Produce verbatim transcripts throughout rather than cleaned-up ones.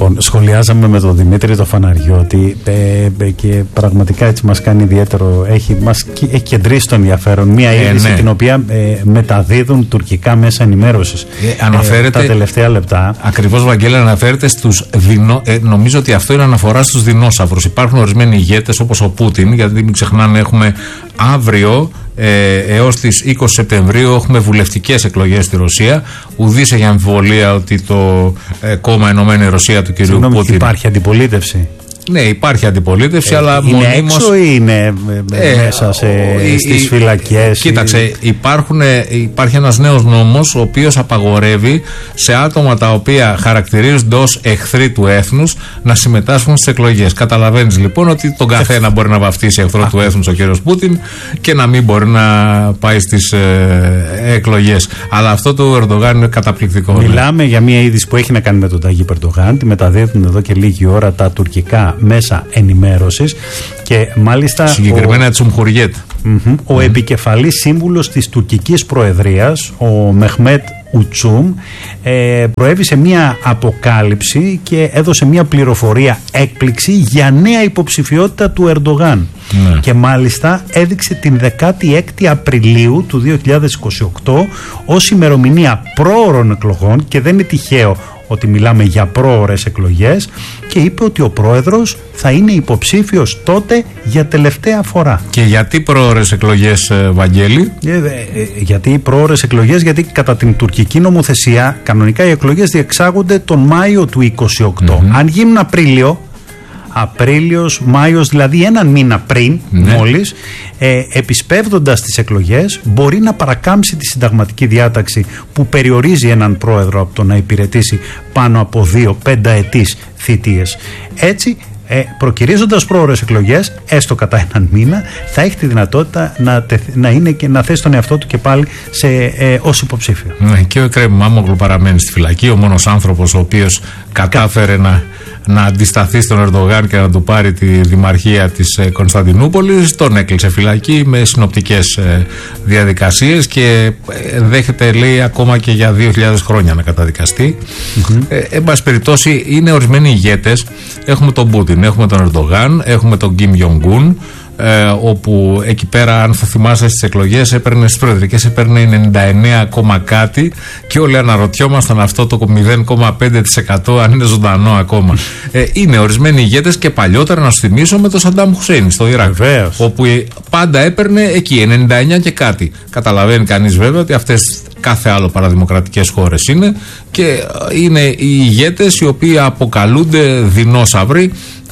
Λοιπόν, σχολιάζαμε με τον Δημήτρη το Φαναριώτη ε, ε, και πραγματικά έτσι μας κάνει ιδιαίτερο, έχει, μας, έχει κεντρήσει το ενδιαφέρον μια ε, είδηση ναι. την οποία ε, μεταδίδουν τουρκικά μέσα ενημέρωσης ε, αναφέρεται, ε, τα τελευταία λεπτά. Ακριβώς, Βαγγέλη, αναφέρεται στους δεινό, ε, νομίζω ότι αυτό είναι αναφορά στους δεινόσαυρους. Υπάρχουν ορισμένοι ηγέτες όπως ο Πούτιν, γιατί μην ξεχνάμε έχουμε αύριο ε, έως τις είκοσι Σεπτεμβρίου έχουμε βουλευτικές εκλογές στη Ρωσία. Ουδής έχει αμφιβολία ότι το ε, κόμμα Ενωμένη Ρωσία του κυρίου Συγγνώμη, Πούτιν. Υπάρχει αντιπολίτευση. Ναι, υπάρχει αντιπολίτευση, ε, αλλά είναι μονίμως... έξω ή είναι ε, μέσα σε, ε, στις ε, φυλακές? Κοίταξε, ή... υπάρχουν, υπάρχει ένας νέος νόμος ο οποίος απαγορεύει σε άτομα τα οποία χαρακτηρίζονται ως εχθροί του έθνους να συμμετάσχουν στις εκλογές. Καταλαβαίνεις λοιπόν ότι τον καθένα μπορεί να βαφτίσει εχθρό Α. του έθνους ο κύριος Πούτιν και να μην μπορεί να πάει στις ε, εκλογές. Αλλά αυτό του Ερντογάν είναι καταπληκτικό. Μιλάμε ναι. για μια είδηση που έχει να κάνει με τον Ταγί Ερντογάν. Τη μεταδίδουν εδώ και λίγη ώρα τα τουρκικά μέσα ενημέρωσης και μάλιστα συγκεκριμένα Τσουμχουριέτ. Mm-hmm, ο mm-hmm. επικεφαλής σύμβουλος της τουρκικής προεδρίας, ο Μεχμέτ Ουτσούμ, ε, προέβησε μια αποκάλυψη και έδωσε μια πληροφορία έκπληξη για νέα υποψηφιότητα του Ερντογάν. Mm. Και μάλιστα έδειξε την δεκάτη έκτη Απριλίου του δύο χιλιάδες είκοσι οκτώ ως ημερομηνία πρόωρων εκλογών, και δεν είναι τυχαίο ότι μιλάμε για πρόωρες εκλογές, και είπε ότι ο πρόεδρος θα είναι υποψήφιος τότε για τελευταία φορά. Και γιατί πρόωρες εκλογές, Βαγγέλη? Ε, ε, γιατί πρόωρες εκλογές? Γιατί κατά την τουρκική νομοθεσία κανονικά οι εκλογές διεξάγονται τον Μάιο του είκοσι οκτώ. Mm-hmm. Αν γίνουν Απρίλιο, Απρίλιος, Μάιος, δηλαδή έναν μήνα πριν, ναι. μόλις, ε, επισπεύδοντας τις εκλογές, μπορεί να παρακάμψει τη συνταγματική διάταξη που περιορίζει έναν πρόεδρο από το να υπηρετήσει πάνω από δύο πενταετής θητείες. Έτσι, ε, προκυρίζοντας πρόωρες εκλογές, έστω κατά έναν μήνα, θα έχει τη δυνατότητα να, τε, να, είναι και, να θέσει τον εαυτό του και πάλι σε, ε, ως υποψήφιο. Ναι, και ο Εκρέμ Μάμογλου παραμένει στη φυλακή, ο μόνος άνθρωπος ο οποίος κατάφερε Κα... να... να αντισταθεί στον Ερντογάν και να του πάρει τη δημαρχία της ε, Κωνσταντινούπολης. Τον έκλεισε φυλακή με συνοπτικές ε, διαδικασίες και ε, δέχεται, λέει, ακόμα και για δύο χιλιάδες χρόνια να καταδικαστεί. Mm-hmm. Ε, εν πάση περιπτώσει, είναι ορισμένοι ηγέτες. Έχουμε τον Πούτιν, έχουμε τον Ερντογάν, έχουμε τον Κιμ Γιονγκούν, Ε, όπου εκεί πέρα, αν θα θυμάσαι, στις εκλογές έπαιρνε, στις προεδρικές έπαιρνε ενενήντα εννέα κόμμα κάτι και όλοι αναρωτιόμασταν αυτό το μηδέν κόμμα πέντε τοις εκατό αν είναι ζωντανό ακόμα. ε, είναι ορισμένοι ηγέτες και παλιότερα, να σου θυμίσω, με τον Σαντάμ Χουσέιν στο Ιράκ, Βεβαίως. όπου πάντα έπαιρνε εκεί ενενήντα εννέα και κάτι. Καταλαβαίνει κανείς βέβαια ότι αυτές κάθε άλλο παραδημοκρατικές χώρες είναι, και είναι οι ηγέτες οι οποίοι αποκαλούνται δεινόσαυροι.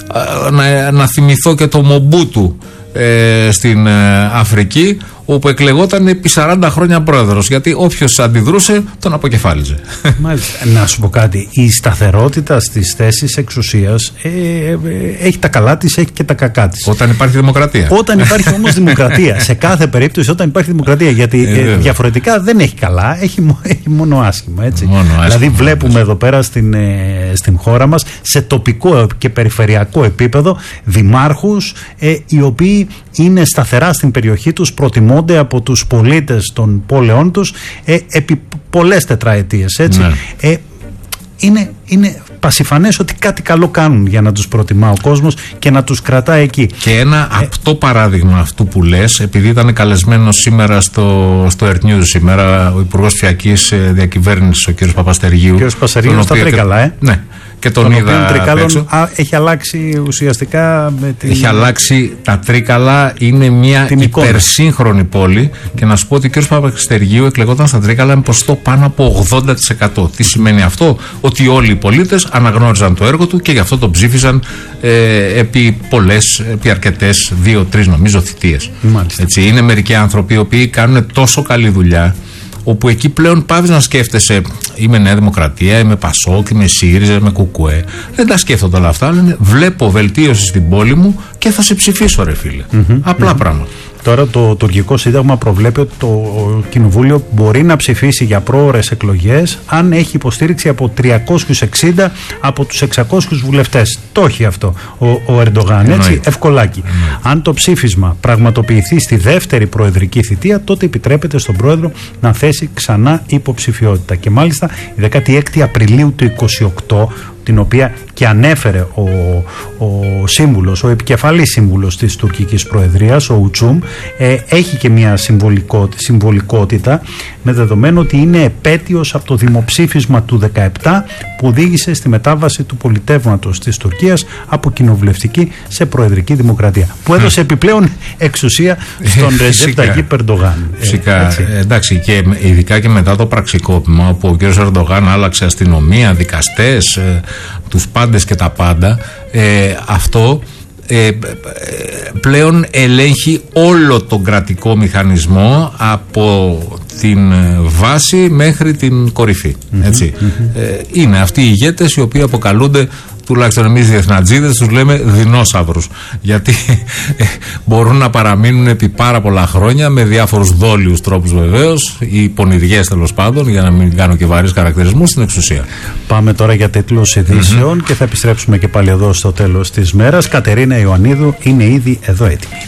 Να, να θυμηθώ και το Μομπούτου ε, στην ε, Αφρική, όπου εκλεγόταν επί σαράντα χρόνια πρόεδρος, γιατί όποιος αντιδρούσε τον αποκεφάλιζε. Μάλιστα. Να σου πω κάτι, η σταθερότητα στις θέσεις εξουσίας ε, ε, έχει τα καλά της, έχει και τα κακά της. Όταν υπάρχει δημοκρατία. Όταν υπάρχει όμως δημοκρατία, σε κάθε περίπτωση όταν υπάρχει δημοκρατία, γιατί ε, ε, διαφορετικά δεν έχει καλά, έχει, έχει μόνο άσχημα, έτσι. Μόνο άσχημα, δηλαδή βλέπουμε άσχημα. εδώ πέρα στην, ε, στην χώρα μας, σε τοπικό και περιφερειακό επίπεδο, δημάρχους ε, οι οποίοι είναι σταθερά στην περιοχή τους, προτιμούν από τους πολίτες των πόλεων τους ε, επί πολλές τετραετίες, έτσι. Ναι. Ε, είναι, είναι πασιφανές ότι κάτι καλό κάνουν για να τους προτιμά ο κόσμος και να τους κρατάει εκεί. Και ένα ε, απτό παράδειγμα αυτού που λες, επειδή ήταν καλεσμένος σήμερα στο, στο Earth News σήμερα ο Υπουργός Ψηφιακής Διακυβέρνησης, ο κ. Παπαστεργίου. Ο κ. Παπαστεργίου στα Τρίκαλα, ε. Ναι. Και τον, τον είδα Τρικάλων, α, έχει αλλάξει ουσιαστικά με την... Έχει αλλάξει τα Τρίκαλα, είναι μια υπερσύγχρονη πόλη, και να σου πω ότι ο κ. Παπαστεργίου εκλεγόταν στα Τρίκαλα με ποσοστό πάνω από ογδόντα τοις εκατό. Τι σημαίνει αυτό? Ότι όλοι οι πολίτες αναγνώριζαν το έργο του και γι' αυτό το ψήφισαν ε, επί πολλές, επί αρκετές, δύο-τρεις νομίζω θητείες. Έτσι, είναι μερικοί άνθρωποι οι οποίοι κάνουν τόσο καλή δουλειά, όπου εκεί πλέον πάβεις να σκέφτεσαι είμαι Νέα Δημοκρατία, είμαι Πασόκ, είμαι ΣΥΡΙΖΑ, είμαι Κουκουέ. Δεν τα σκέφτονται όλα αυτά. Λένε βλέπω βελτίωση στην πόλη μου και θα σε ψηφίσω, ρε φίλε. Mm-hmm, Απλά mm-hmm. πράγματα. Τώρα το τουρκικό σύνταγμα προβλέπει ότι το κοινοβούλιο μπορεί να ψηφίσει για πρόωρες εκλογές αν έχει υποστήριξη από τριακόσιους εξήντα από τους εξακόσιους βουλευτές. Το έχει αυτό ο, ο Ερντογάν, έτσι, ευκολάκι. Εννοεί. Αν το ψήφισμα πραγματοποιηθεί στη δεύτερη προεδρική θητεία, τότε επιτρέπεται στον πρόεδρο να θέσει ξανά υποψηφιότητα. Και μάλιστα η δεκάτη έκτη Απριλίου του είκοσι οκτώ την οποία και ανέφερε ο, ο σύμβουλος, ο επικεφαλής σύμβουλος της τουρκικής προεδρίας, ο Ουτσούμ, ε, έχει και μια συμβολικό, συμβολικότητα, με δεδομένο ότι είναι επέτειος από το δημοψήφισμα του δεκαεπτά που οδήγησε στη μετάβαση του πολιτεύματος της Τουρκίας από κοινοβουλευτική σε προεδρική δημοκρατία, που έδωσε επιπλέον εξουσία στον Ρετζέπ Ταγίπ Ερντογάν. Φυσικά, ε, εντάξει, και ειδικά και μετά το πραξικόπημα, όπου ο κ. Ερντογάν άλλαξε αστυνομία, δικαστές, ε, τους πάντες και τα πάντα, ε, αυτό ε, πλέον ελέγχει όλο τον κρατικό μηχανισμό από την βάση μέχρι την κορυφή. Έτσι. Mm-hmm. Ε, είναι αυτοί οι ηγέτες οι οποίοι αποκαλούνται, τουλάχιστον εμείς διεθνατζίδες τους λέμε δεινόσαυρους, γιατί ε, μπορούν να παραμείνουν επί πάρα πολλά χρόνια με διάφορους δόλιους τρόπους βεβαίως, ή πονηριές τέλος πάντων, για να μην κάνω και βαρύς χαρακτηρισμούς, στην εξουσία. Πάμε τώρα για τίτλους ειδήσεων mm-hmm. και θα επιστρέψουμε και πάλι εδώ στο τέλος της μέρας. Κατερίνα Ιωαννίδου είναι ήδη εδώ έτοιμη.